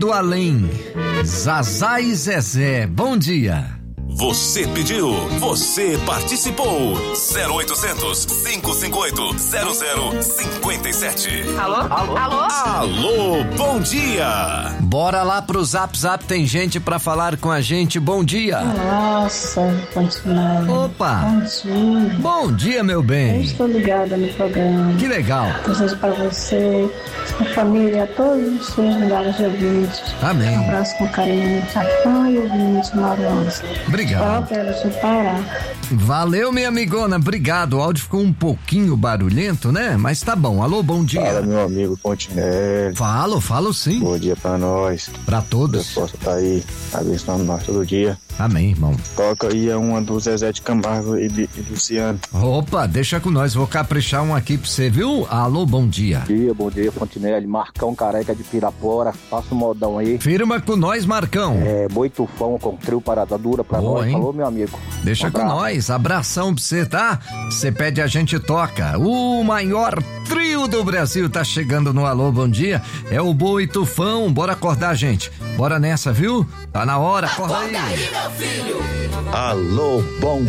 do além. Zazá e Zezé, bom dia. Você pediu, você participou. 0800 558 0057. Alô? Alô, bom dia. Bora lá pro Zap Zap, tem gente pra falar com a gente. Bom dia. Nossa, continuar. Opa. Bom dia. Bom dia, meu Eu bem. estou ligada no programa. Que legal. Desejo para você, sua família, todos os seus milhares de ouvintes. Amém. Um abraço com carinho. Papai, ouvinte, Maranhão. Obrigado. Quero Pará. Valeu, minha amigona, obrigado. O áudio ficou um pouquinho barulhento, né? Mas tá bom. Alô, bom dia. Fala, meu amigo Pontinelli. Falo sim. Bom dia pra nós. Pra todos. Deus possa estar aí abençoando nós todo dia. Amém, irmão. Toca aí uma do Zezé de Camargo e Luciano. Opa, deixa com nós. Vou caprichar um aqui pra você, viu? Alô, bom dia. Bom dia, Fontinelli. Marcão Careca de Pirapora. Passa o modão aí. Firma com nós, Marcão. Boi Tufão com trio Parada Dura pra Boa, nós. hein? Falou, meu amigo. Deixa com nós. Abração pra você, tá? Você pede, a gente toca. O maior trio do Brasil tá chegando no Alô, bom dia. É o Boi Tufão. Bora acordar, gente. Bora nessa, viu? Tá na hora. Acorda aí. Alô, bom